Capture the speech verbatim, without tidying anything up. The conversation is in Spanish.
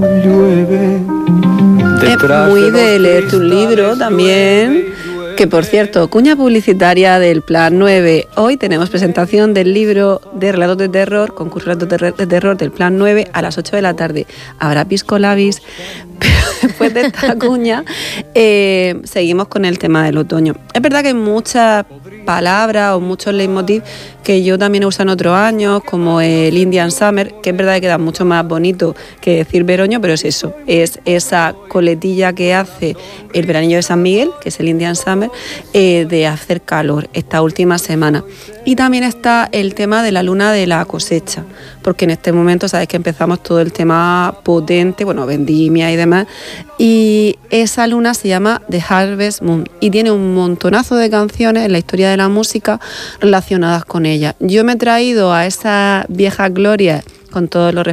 llueve. Es muy de leerte un libro también. Que por cierto, cuña publicitaria del Plan nueve. Hoy tenemos presentación del libro de relatos de terror, concurso de relatos de terror del Plan nueve a las ocho de la tarde. Habrá pisco labis, pero después de esta cuña eh, seguimos con el tema del otoño. Es verdad que hay muchas palabras o muchos leitmotiv que yo también he usado en otros años, como el Indian Summer, que es verdad que queda mucho más bonito que decir veroño, pero es eso, es esa coletilla que hace el veranillo de San Miguel, que es el Indian Summer, eh, de hacer calor esta última semana. Y también está el tema de la luna de la cosecha, porque en este momento sabes que empezamos todo el tema potente, bueno, vendimia y demás, y esa luna se llama The Harvest Moon y tiene un montonazo de canciones en la historia de la música relacionadas con ella. Yo me he traído a esa vieja gloria con todos los